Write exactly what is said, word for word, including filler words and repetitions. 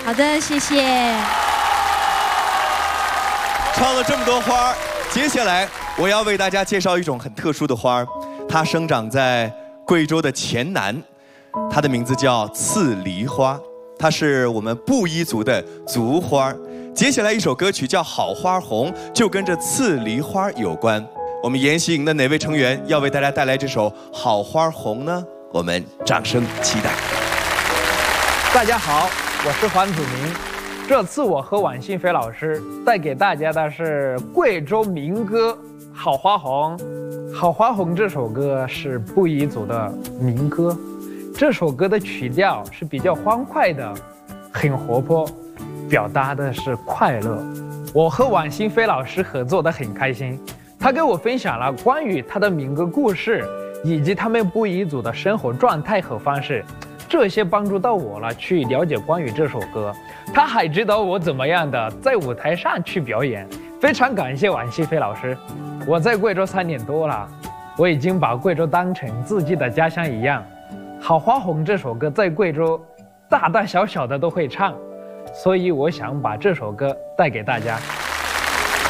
好的，谢谢。 唱了这么多花儿，接下来我要为大家介绍一种很特殊的花儿，它生长在贵州的黔南，它的名字叫刺梨花，它是我们布依族的族花。接下来一首歌曲叫《好花红》，就跟这刺梨花有关。我们研习营的哪位成员要为大家带来这首《好花红》呢？我们掌声期待。 大家好，我是黄子明。这次我和王信飞老师带给大家的是贵州民歌《好花红》。《好花红》这首歌是布依族的民歌，这首歌的曲调是比较欢快的，很活泼，表达的是快乐。我和王信飞老师合作的很开心，他给我分享了关于他的民歌故事，以及他们布依族的生活状态和方式。这些帮助到我了，去了解关于这首歌。他还指导我怎么样的在舞台上去表演。非常感谢王信飞老师。我在贵州三年多了，我已经把贵州当成自己的家乡一样。《好花红》这首歌在贵州大大小小的都会唱，所以我想把这首歌带给大家。